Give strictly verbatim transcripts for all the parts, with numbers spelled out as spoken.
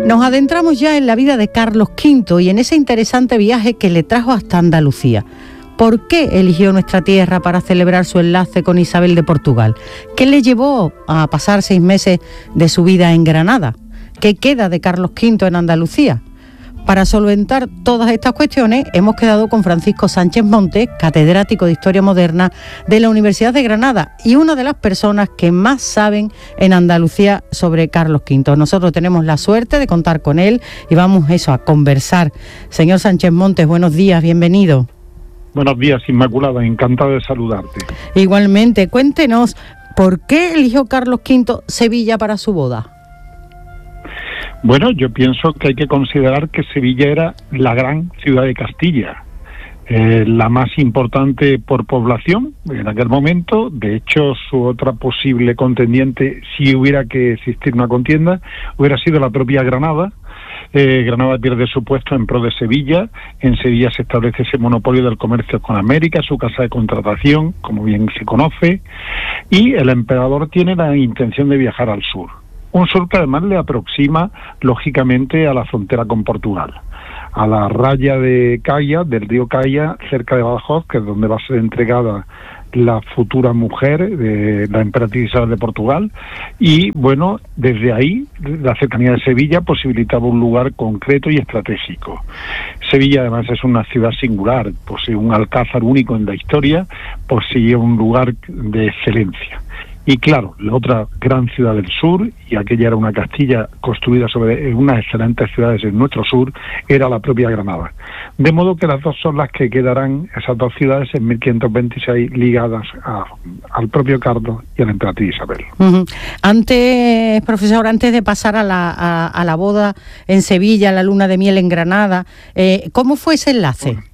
Nos adentramos ya en la vida de Carlos quinto y en ese interesante viaje que le trajo hasta Andalucía. ¿Por qué eligió nuestra tierra para celebrar su enlace con Isabel de Portugal? ¿Qué le llevó a pasar seis meses de su vida en Granada? ¿Qué queda de Carlos quinto en Andalucía? Para solventar todas estas cuestiones hemos quedado con Francisco Sánchez Montes, catedrático de Historia Moderna de la Universidad de Granada y una de las personas que más saben en Andalucía sobre Carlos quinto. Nosotros tenemos la suerte de contar con él y vamos eso a conversar. Señor Sánchez Montes, buenos días, bienvenido. Buenos días, Inmaculada, encantado de saludarte. Igualmente, cuéntenos, ¿por qué eligió Carlos quinto Sevilla para su boda? Bueno, yo pienso que hay que considerar que Sevilla era la gran ciudad de Castilla, eh, la más importante por población en aquel momento. De hecho, su otra posible contendiente, si hubiera que existir una contienda, hubiera sido la propia Granada. Eh, Granada pierde su puesto en pro de Sevilla. En Sevilla se establece ese monopolio del comercio con América, su casa de contratación, como bien se conoce, y el emperador tiene la intención de viajar al sur. Un sur que además le aproxima, lógicamente, a la frontera con Portugal, a la raya de Caya, del río Caya, cerca de Badajoz, que es donde va a ser entregada la futura mujer de la emperatriz Isabel de Portugal. Y, bueno, desde ahí, la cercanía de Sevilla posibilitaba un lugar concreto y estratégico. Sevilla, además, es una ciudad singular, posee un alcázar único en la historia, posee un lugar de excelencia. Y claro, la otra gran ciudad del sur, y aquella era una Castilla construida sobre unas excelentes ciudades en nuestro sur, era la propia Granada. De modo que las dos son las que quedarán, esas dos ciudades, en mil quinientos veintiséis ligadas a, al propio Carlos y a la emperatriz Isabel. Uh-huh. Antes, profesor, antes de pasar a la, a, a la boda en Sevilla, la luna de miel en Granada, eh, ¿cómo fue ese enlace? Bueno.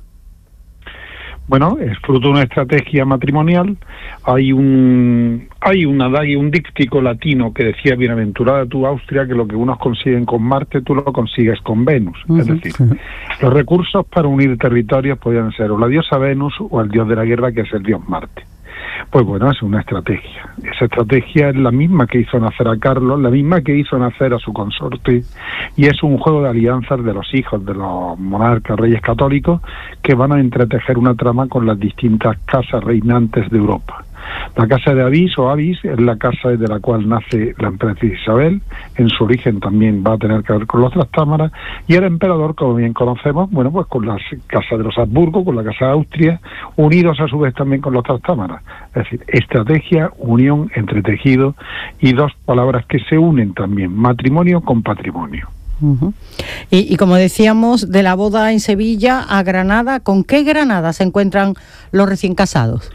Bueno, es fruto de una estrategia matrimonial. Hay un hay una hay un díptico latino que decía: bienaventurada tú, Austria, que lo que unos consiguen con Marte, tú lo consigues con Venus. Uh-huh. Es decir, los recursos para unir territorios podían ser o la diosa Venus o el dios de la guerra, que es el dios Marte. Pues bueno, es una estrategia. Esa estrategia es la misma que hizo nacer a Carlos, la misma que hizo nacer a su consorte, y es un juego de alianzas de los hijos de los monarcas reyes católicos que van a entretejer una trama con las distintas casas reinantes de Europa. La casa de Avís o Avis es la casa de la cual nace la emperatriz Isabel. En su origen también va a tener que ver con los Trastámaras, y el emperador, como bien conocemos, bueno, pues con la casa de los Habsburgo, con la casa de Austria, unidos a su vez también con los Trastámaras. Es decir, estrategia, unión, entretejido, y dos palabras que se unen también: matrimonio con patrimonio. Uh-huh. Y, y como decíamos, de la boda en Sevilla a Granada, ¿con qué Granada se encuentran los recién casados?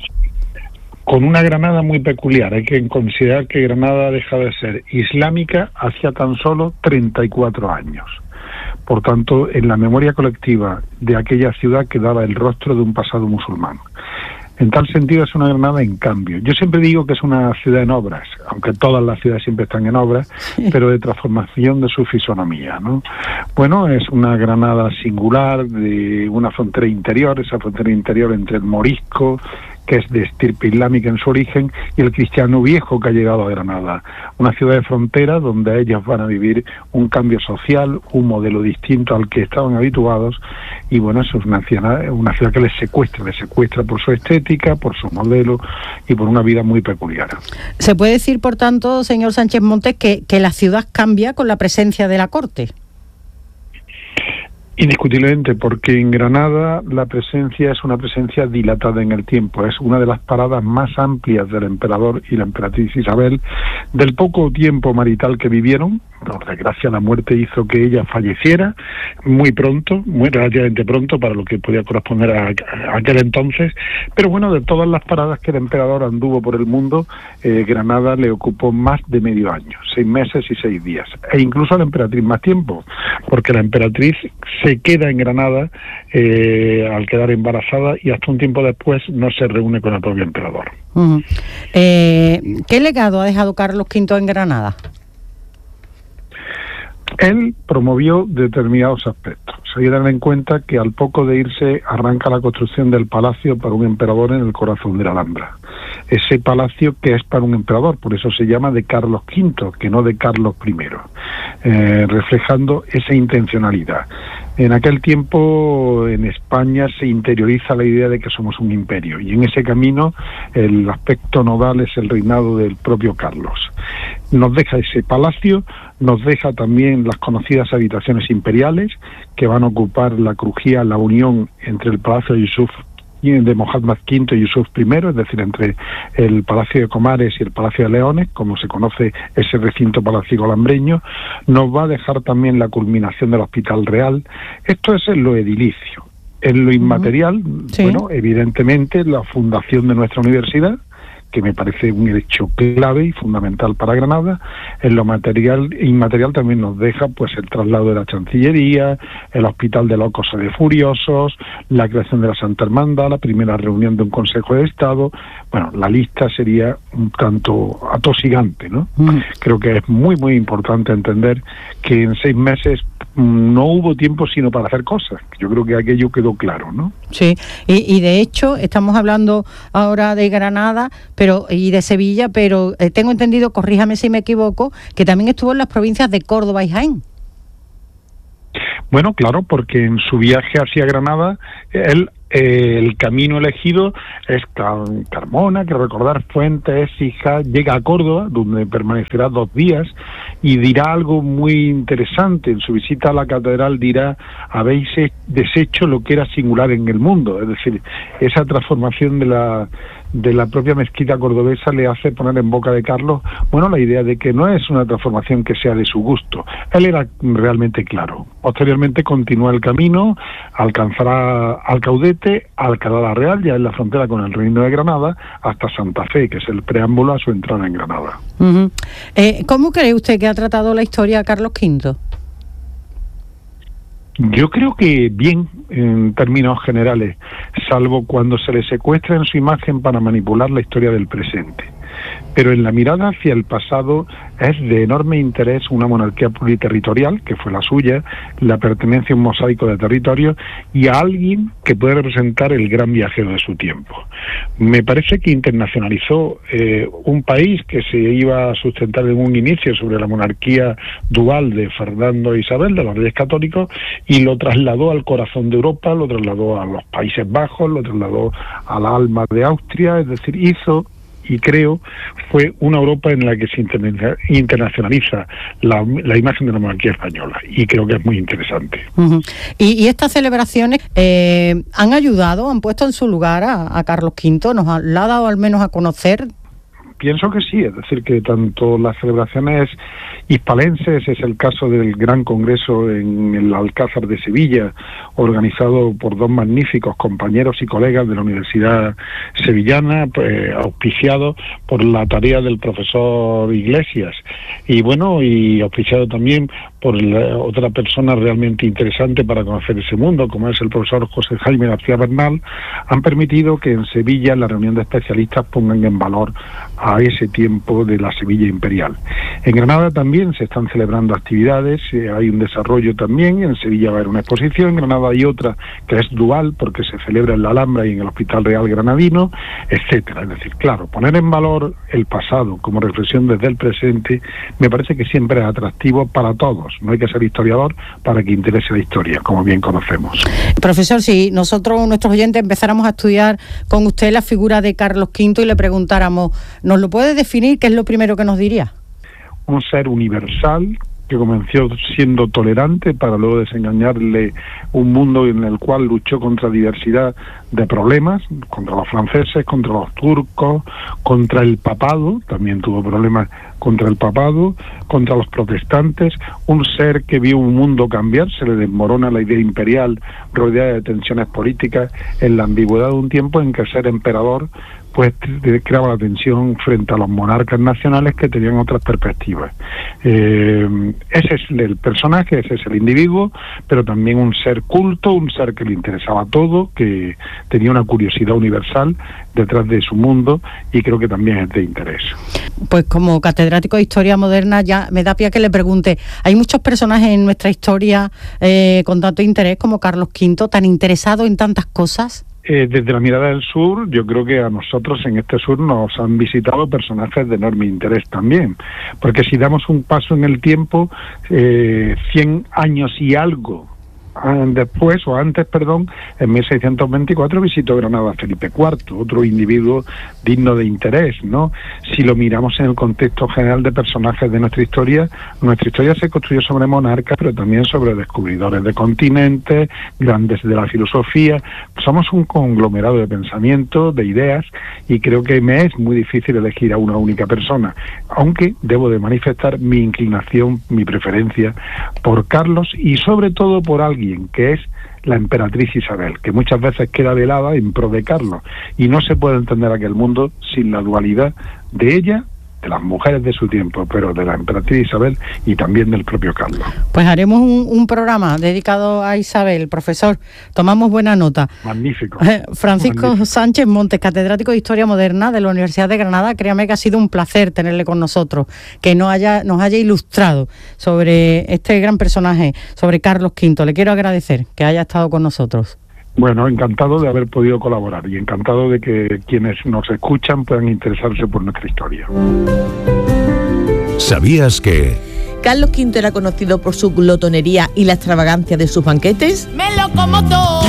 Con una Granada muy peculiar. Hay que considerar que Granada deja de ser islámica hacía tan solo treinta y cuatro años. Por tanto, en la memoria colectiva de aquella ciudad quedaba el rostro de un pasado musulmán. En tal sentido es una Granada en cambio. Yo siempre digo que es una ciudad en obras, aunque todas las ciudades siempre están en obras, pero de transformación de su fisonomía, ¿no? Bueno, es una Granada singular, de una frontera interior, esa frontera interior entre el morisco, que es de estirpe islámica en su origen, y el cristiano viejo que ha llegado a Granada. Una ciudad de frontera donde ellos van a vivir un cambio social, un modelo distinto al que estaban habituados, y bueno, eso es una ciudad, una ciudad que les secuestra, les secuestra por su estética, por su modelo y por una vida muy peculiar. ¿Se puede decir, por tanto, señor Sánchez Montes, que, que la ciudad cambia con la presencia de la corte? Indiscutiblemente, porque en Granada la presencia es una presencia dilatada en el tiempo. Es una de las paradas más amplias del emperador y la emperatriz Isabel. Del poco tiempo marital que vivieron, por desgracia la muerte hizo que ella falleciera muy pronto, muy relativamente pronto para lo que podía corresponder a, a aquel entonces. Pero bueno, de todas las paradas que el emperador anduvo por el mundo, eh, Granada le ocupó más de medio año, seis meses y seis días. E incluso a la emperatriz más tiempo, porque la emperatriz se se queda en Granada eh, al quedar embarazada, y hasta un tiempo después no se reúne con el propio emperador. Uh-huh. eh, ¿Qué legado ha dejado Carlos quinto en Granada? Él promovió determinados aspectos. Hay que tener en cuenta que al poco de irse arranca la construcción del palacio para un emperador en el corazón de la Alhambra. Ese palacio que es para un emperador, por eso se llama de Carlos quinto, que no de Carlos primero. eh, reflejando esa intencionalidad. En aquel tiempo en España se interioriza la idea de que somos un imperio, y en ese camino el aspecto nodal es el reinado del propio Carlos. Nos deja ese palacio, nos deja también las conocidas habitaciones imperiales que van a ocupar la crujía, la unión entre el Palacio de Yusuf de Mohammad quinto y Yusuf primero, es decir, entre el Palacio de Comares y el Palacio de Leones, como se conoce ese recinto palaciego alhambreño. Nos va a dejar también la culminación del Hospital Real. Esto es en lo edilicio. En lo inmaterial, sí. bueno, evidentemente la fundación de nuestra universidad, que me parece un hecho clave y fundamental para Granada. En lo material e inmaterial también nos deja pues el traslado de la Chancillería, el Hospital de Locos y de Furiosos, la creación de la Santa Hermandad, la primera reunión de un Consejo de Estado. Bueno, la lista sería un tanto atosigante, ¿no? Mm. Creo que es muy, muy importante entender que en seis meses no hubo tiempo sino para hacer cosas. Yo creo que aquello quedó claro, ¿no? Sí, y, y de hecho estamos hablando ahora de Granada pero y de Sevilla, pero eh, tengo entendido, corríjame si me equivoco, que también estuvo en las provincias de Córdoba y Jaén. Bueno, claro, porque en su viaje hacia Granada, él, eh, el camino elegido es Carmona, que recordar Fuentes, Écija, llega a Córdoba, donde permanecerá dos días, y dirá algo muy interesante. En su visita a la catedral dirá: habéis deshecho lo que era singular en el mundo. Es decir, esa transformación de la de la propia mezquita cordobesa le hace poner en boca de Carlos, bueno, la idea de que no es una transformación que sea de su gusto. Él era realmente claro. Posteriormente continúa el camino, alcanzará Alcaudete, Alcalá la Real, ya en la frontera con el Reino de Granada, hasta Santa Fe, que es el preámbulo a su entrada en Granada. Uh-huh. eh, ¿Cómo cree usted que ha tratado la historia Carlos quinto? Yo creo que bien, en términos generales, salvo cuando se le secuestra en su imagen para manipular la historia del presente. Pero en la mirada hacia el pasado es de enorme interés una monarquía pluriterritorial, que fue la suya, la pertenencia a un mosaico de territorios y a alguien que puede representar el gran viajero de su tiempo. Me parece que internacionalizó eh, un país que se iba a sustentar en un inicio sobre la monarquía dual de Fernando e Isabel, de los Reyes Católicos, y lo trasladó al corazón de Europa, lo trasladó a los Países Bajos, lo trasladó al alma de Austria, es decir, hizo... y creo fue una Europa en la que se internacionaliza la, la imagen de la monarquía española, y creo que es muy interesante. Uh-huh. y, y estas celebraciones eh, han ayudado, han puesto en su lugar a, a Carlos quinto, nos ha, la ha dado al menos a conocer. Pienso que sí, es decir, que tanto las celebraciones hispalenses, es el caso del gran congreso en el Alcázar de Sevilla, organizado por dos magníficos compañeros y colegas de la Universidad Sevillana, pues, auspiciado por la tarea del profesor Iglesias, y bueno, y auspiciado también por la, otra persona realmente interesante para conocer ese mundo, como es el profesor José Jaime García Bernal, han permitido que en Sevilla la reunión de especialistas pongan en valor a ese tiempo de la Sevilla imperial. En Granada también se están celebrando actividades, eh, hay un desarrollo también, en Sevilla va a haber una exposición, en Granada hay otra que es dual porque se celebra en la Alhambra y en el Hospital Real Granadino, etcétera. Es decir, claro, poner en valor el pasado como reflexión desde el presente me parece que siempre es atractivo para todos. No hay que ser historiador para que interese la historia, como bien conocemos. Profesor, si nosotros, nuestros oyentes, empezáramos a estudiar con usted la figura de Carlos quinto y le preguntáramos, ¿nos lo puede definir? ¿Qué es lo primero que nos diría? Un ser universal que comenzó siendo tolerante para luego desengañarle un mundo en el cual luchó contra diversidad de problemas, contra los franceses, contra los turcos, contra el papado, también tuvo problemas contra el papado, contra los protestantes, un ser que vio un mundo cambiar, se le desmorona la idea imperial rodeada de tensiones políticas en la ambigüedad de un tiempo en que ser emperador pues creaba la tensión frente a los monarcas nacionales que tenían otras perspectivas. Eh, ese es el personaje, ese es el individuo, pero también un ser culto, un ser que le interesaba todo, que tenía una curiosidad universal detrás de su mundo, y creo que también es de interés. Pues como catedrático de Historia Moderna ya me da pie a que le pregunte, hay muchos personajes en nuestra historia eh, con tanto interés como Carlos quinto, tan interesado en tantas cosas. Eh, desde la mirada del sur, yo creo que a nosotros en este sur nos han visitado personajes de enorme interés también, porque si damos un paso en el tiempo, eh, cien años y algo después, o antes, perdón, en mil seiscientos veinticuatro visitó Granada Felipe cuarto, otro individuo digno de interés, ¿no? Si lo miramos en el contexto general de personajes de nuestra historia, nuestra historia se construyó sobre monarcas, pero también sobre descubridores de continentes, grandes de la filosofía. Somos un conglomerado de pensamientos, de ideas, y creo que me es muy difícil elegir a una única persona, aunque debo de manifestar mi inclinación, mi preferencia por Carlos, y sobre todo por alguien que es la emperatriz Isabel, que muchas veces queda velada en pro de Carlos, y no se puede entender aquel mundo sin la dualidad de ella, de las mujeres de su tiempo, pero de la emperatriz Isabel y también del propio Carlos. Pues haremos un, un programa dedicado a Isabel, profesor. Tomamos buena nota. Magnífico. Eh, Francisco Magnífico. Sánchez Montes, catedrático de Historia Moderna de la Universidad de Granada. Créame que ha sido un placer tenerle con nosotros, que nos haya, nos haya ilustrado sobre este gran personaje, sobre Carlos quinto. Le quiero agradecer que haya estado con nosotros. Bueno, encantado de haber podido colaborar y encantado de que quienes nos escuchan puedan interesarse por nuestra historia. ¿Sabías que Carlos quinto era conocido por su glotonería y la extravagancia de sus banquetes? Me lo como todo,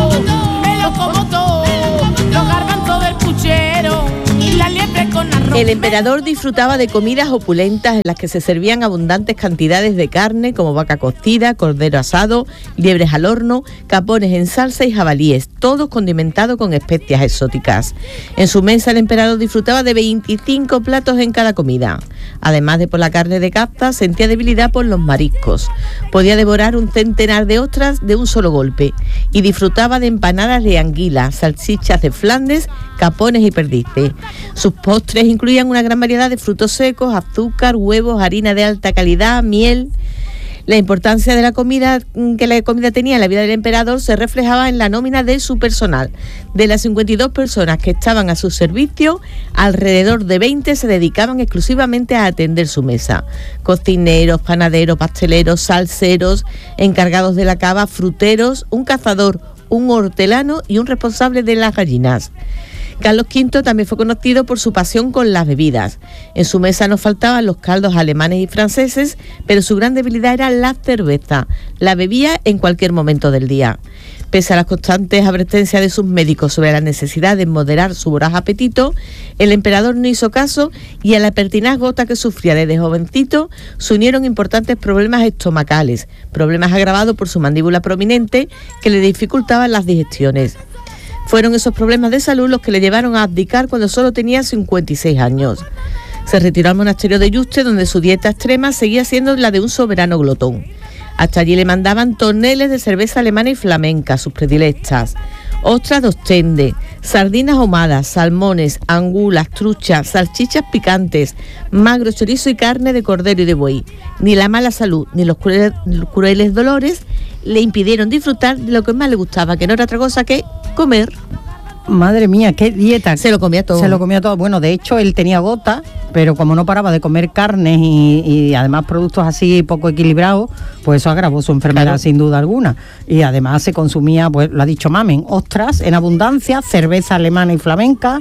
me lo como todo, los garbanzos del puchero y la liebre con arroz. El emperador disfrutaba de comidas opulentas en las que se servían abundantes cantidades de carne como vaca cocida, cordero asado, liebres al horno, capones en salsa y jabalíes, todos condimentados con especias exóticas. En su mesa el emperador disfrutaba de veinticinco platos en cada comida. Además de por la carne de caza, sentía debilidad por los mariscos. Podía devorar un centenar de ostras de un solo golpe y disfrutaba de empanadas de anguila, salchichas de Flandes, capones y perdices. Sus postres incluían una gran variedad de frutos secos, azúcar, huevos, harina de alta calidad, miel. La importancia de la comida que la comida tenía en la vida del emperador se reflejaba en la nómina de su personal. De las cincuenta y dos personas que estaban a su servicio, alrededor de veinte se dedicaban exclusivamente a atender su mesa. Cocineros, panaderos, pasteleros, salseros, encargados de la cava, fruteros, un cazador, un hortelano y un responsable de las gallinas. Carlos quinto también fue conocido por su pasión con las bebidas. En su mesa no faltaban los caldos alemanes y franceses, pero su gran debilidad era la cerveza. La bebía en cualquier momento del día. Pese a las constantes advertencias de sus médicos sobre la necesidad de moderar su voraz apetito, el emperador no hizo caso y a la pertinaz gota que sufría desde jovencito se unieron importantes problemas estomacales, problemas agravados por su mandíbula prominente que le dificultaban las digestiones. Fueron esos problemas de salud los que le llevaron a abdicar cuando solo tenía cincuenta y seis años. Se retiró al monasterio de Yuste, donde su dieta extrema seguía siendo la de un soberano glotón. Hasta allí le mandaban toneles de cerveza alemana y flamenca, sus predilectas, ostras de Ostende, sardinas ahumadas, salmones, angulas, truchas, salchichas picantes, magro, chorizo y carne de cordero y de buey. Ni la mala salud ni los crueles, los crueles dolores le impidieron disfrutar de lo que más le gustaba, que no era otra cosa que comer. Madre mía, qué dieta. Se lo comía todo. Se lo comía todo. Bueno, de hecho, él tenía gota, pero como no paraba de comer carnes y, y además productos así poco equilibrados, pues eso agravó su enfermedad, claro, sin duda alguna. Y además se consumía, pues lo ha dicho Mamen, ostras en abundancia, cerveza alemana y flamenca,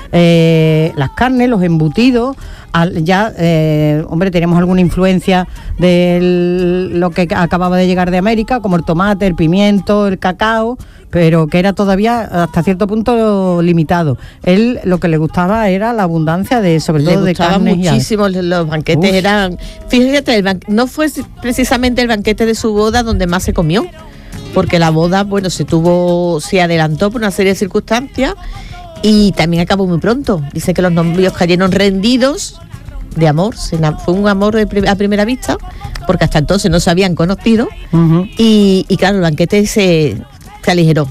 eh, las carnes, los embutidos. Al, ya, eh, hombre, tenemos alguna influencia de lo que acababa de llegar de América, como el tomate, el pimiento, el cacao, pero que era todavía hasta cierto punto limitado. Él lo que le gustaba era la abundancia de, sobre le todo de carnes. Muchísimo, y los banquetes Uf. eran, fíjate, el ban, no fue precisamente el banquete de su boda donde más se comió, porque la boda, bueno, se tuvo, se adelantó por una serie de circunstancias y también acabó muy pronto. Dice que los novios cayeron rendidos de amor, fue un amor a primera vista, porque hasta entonces no se habían conocido, uh-huh. y, y claro, el banquete se, se aligeró.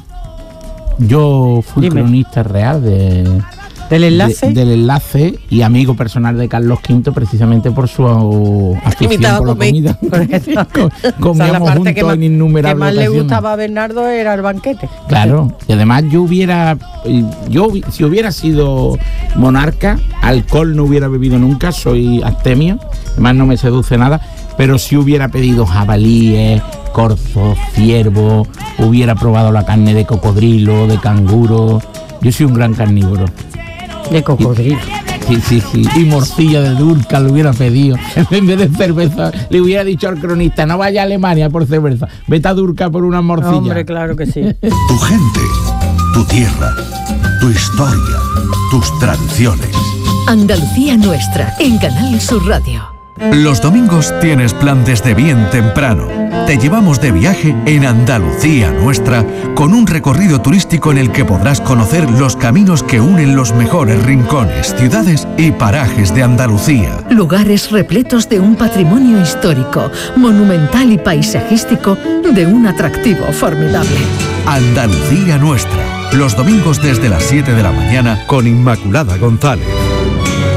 Yo fui Dime. cronista real de, ¿Del enlace? De, del enlace y amigo personal de Carlos quinto, precisamente por su afición por la comida. Comíamos juntos que más, en innumerables que más ocasiones. Le gustaba a Bernardo era el banquete. Claro, y además yo hubiera, yo si hubiera sido monarca, alcohol no hubiera bebido nunca, soy abstemio, además no me seduce nada, pero sí hubiera pedido jabalíes, corzos, ciervos, hubiera probado la carne de cocodrilo, de canguro. Yo soy un gran carnívoro. De cocodrilo. Sí, sí, sí. Y morcilla de Durca le hubiera pedido. En vez de cerveza, le hubiera dicho al cronista, no vaya a Alemania por cerveza, vete a Durca por una morcilla. Hombre, claro que sí. Tu gente, tu tierra, tu historia, tus tradiciones. Andalucía Nuestra, en Canal Sur Radio. Los domingos tienes plan desde bien temprano. Te llevamos de viaje en Andalucía Nuestra con un recorrido turístico en el que podrás conocer los caminos que unen los mejores rincones, ciudades y parajes de Andalucía. Lugares repletos de un patrimonio histórico, monumental y paisajístico de un atractivo formidable. Andalucía Nuestra, los domingos desde las siete de la mañana con Inmaculada González.